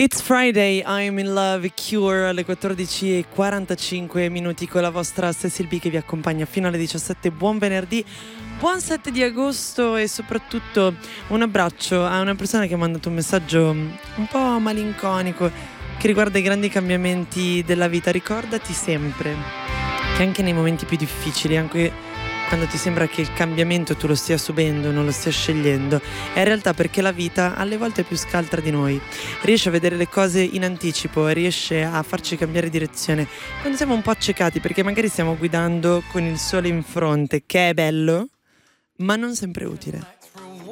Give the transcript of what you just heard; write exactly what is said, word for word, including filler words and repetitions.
It's Friday, I'm in love, Cure alle quattordici e quarantacinque minuti con la vostra Cecil B che vi accompagna fino alle diciassette. Buon venerdì, buon sette di agosto e soprattutto un abbraccio a una persona che mi ha mandato un messaggio un po' malinconico che riguarda i grandi cambiamenti della vita. Ricordati sempre che anche nei momenti più difficili, anche quando ti sembra che il cambiamento tu lo stia subendo, non lo stia scegliendo, è in realtà perché la vita alle volte è più scaltra di noi, riesce a vedere le cose in anticipo e riesce a farci cambiare direzione quando siamo un po' accecati, perché magari stiamo guidando con il sole in fronte, che è bello, ma non sempre utile.